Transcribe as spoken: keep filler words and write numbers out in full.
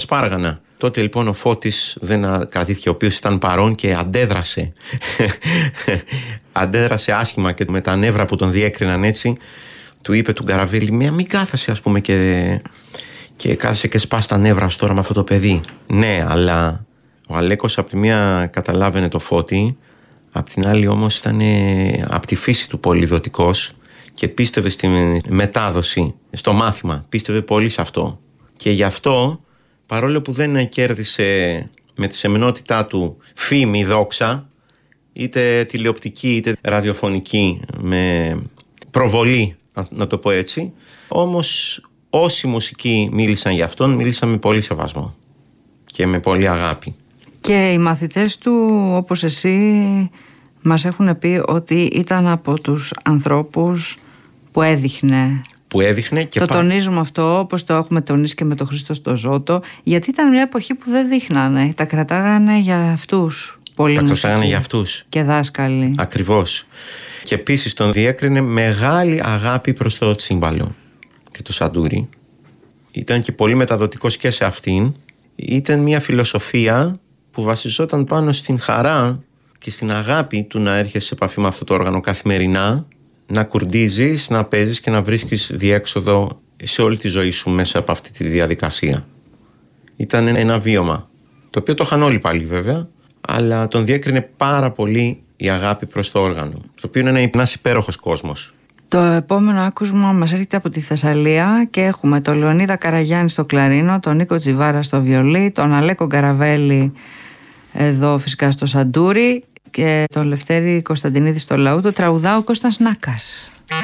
σπάργανα. Τότε λοιπόν ο Φώτης δεν κρατήθηκε, ο οποίος ήταν παρόν και αντέδρασε. Αντέδρασε άσχημα και με τα νεύρα που τον διέκριναν έτσι, του είπε του Γκαραβέλη, μία μην κάθασε ας πούμε και, και κάθασε και σπάς τα νεύρα σου τώρα με αυτό το παιδί. Ναι, αλλά ο Αλέκος από τη μία καταλάβαινε το Φώτη, απ' την άλλη όμως ήταν από τη φύση του πολυδοτικός και πίστευε στη μετάδοση, στο μάθημα, πίστευε πολύ σε αυτό. Και γι' αυτό, παρόλο που δεν κέρδισε με τη σεμνότητά του φήμη, δόξα, είτε τηλεοπτική είτε ραδιοφωνική, με προβολή, να το πω έτσι, όμως όσοι μουσικοί μίλησαν για αυτόν, μίλησαν με πολύ σεβασμό και με πολύ αγάπη. Και οι μαθητές του, όπως εσύ, μας έχουν πει ότι ήταν από τους ανθρώπους που έδειχνε. Που έδειχνε και το πα... τονίζουμε αυτό, όπως το έχουμε τονίσει και με τον Χρήστο στο Ζώτο, γιατί ήταν μια εποχή που δεν δείχνανε. Τα κρατάγανε για αυτούς. Πολύ τα μουσική. κρατάγανε για αυτούς. Και δάσκαλοι. Ακριβώς. Και επίσης τον διέκρινε μεγάλη αγάπη προς το τσίμπαλο και το σαντούρι. Ήταν και πολύ μεταδοτικός και σε αυτήν. Ήταν μια φιλοσοφία που βασιζόταν πάνω στην χαρά και στην αγάπη του να έρχεσαι σε επαφή με αυτό το όργανο καθημερινά, να κουρντίζεις, να παίζεις και να βρίσκεις διέξοδο σε όλη τη ζωή σου μέσα από αυτή τη διαδικασία. Ήταν ένα βίωμα, το οποίο το είχαν όλοι πάλι βέβαια, αλλά τον διέκρινε πάρα πολύ η αγάπη προς το όργανο, το οποίο είναι ένας υπέροχος κόσμος. Το επόμενο άκουσμα μας έρχεται από τη Θεσσαλία και έχουμε τον Λεωνίδα Καραγιάννη στο κλαρίνο, τον Νίκο Τζιβάρα στο βιολί, τον Αλέκο Γκαραβέλη εδώ φυσικά στο σαντούρι και τον Λευτέρη Κωνσταντινίδη στο λαούτο. Τραγουδά ο Κώστας Νάκας.